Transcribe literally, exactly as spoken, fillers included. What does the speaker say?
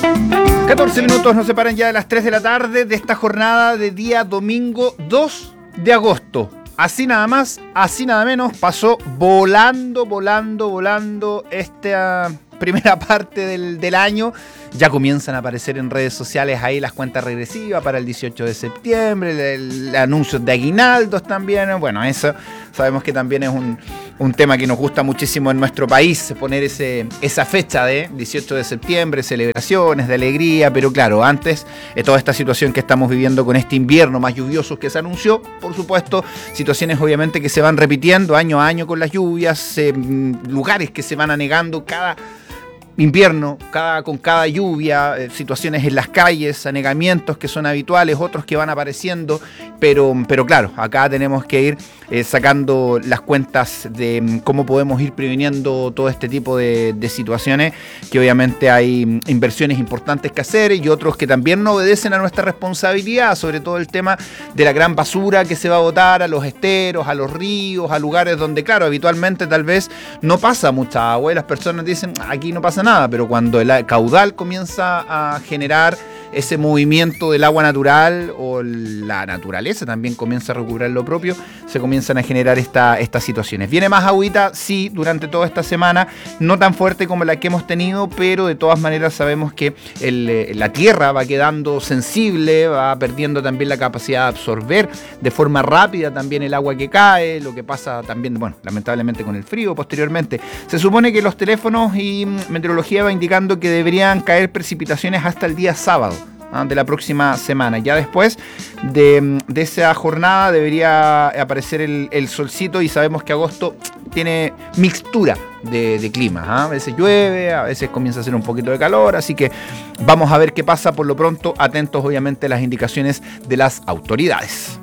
catorce minutos nos separan ya de las tres de la tarde de esta jornada de día domingo dos de agosto. Así nada más, así nada menos, pasó volando, volando, volando esta primera parte del, del año. Ya comienzan a aparecer en redes sociales ahí las cuentas regresivas para el dieciocho de septiembre, el, el anuncio de aguinaldos también. Bueno, eso sabemos que también es un, un tema que nos gusta muchísimo en nuestro país, poner ese, esa fecha de dieciocho de septiembre, celebraciones de alegría, pero claro, antes de toda esta situación que estamos viviendo con este invierno más lluvioso que se anunció, por supuesto, situaciones obviamente que se van repitiendo año a año con las lluvias, eh, lugares que se van anegando cada invierno, cada, con cada lluvia, eh, situaciones en las calles, anegamientos que son habituales, otros que van apareciendo, pero, pero claro, acá tenemos que ir eh, sacando las cuentas de mm, cómo podemos ir previniendo todo este tipo de, de situaciones, que obviamente hay mm, inversiones importantes que hacer y otros que también no obedecen a nuestra responsabilidad, sobre todo el tema de la gran basura que se va a botar a los esteros, a los ríos, a lugares donde, claro, habitualmente tal vez no pasa mucha agua y las personas dicen, aquí no pasa nada. Nada, pero cuando el caudal comienza a generar ese movimiento del agua natural o la naturaleza también comienza a recuperar lo propio, se comienzan a generar esta, estas situaciones. Viene más agüita, sí, durante toda esta semana, no tan fuerte como la que hemos tenido, pero de todas maneras sabemos que el, la tierra va quedando sensible, va perdiendo también la capacidad de absorber de forma rápida también el agua que cae, lo que pasa también, bueno, lamentablemente con el frío posteriormente. Se supone que los teléfonos y meteorología va indicando que deberían caer precipitaciones hasta el día sábado de la próxima semana. Ya después de, de esa jornada debería aparecer el, el solcito y sabemos que agosto tiene mixtura de, de clima, ¿eh? A veces llueve, a veces comienza a hacer un poquito de calor, así que vamos a ver qué pasa. Por lo pronto, atentos obviamente a las indicaciones de las autoridades.